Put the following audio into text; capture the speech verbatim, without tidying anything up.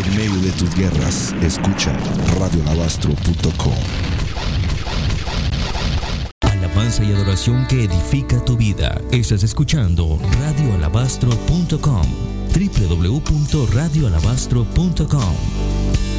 En medio de tus guerras, escucha radio alabastro punto com. Alabanza y adoración que edifica tu vida. Estás escuchando radio alabastro punto com, doble u doble u doble u punto radio alabastro punto com.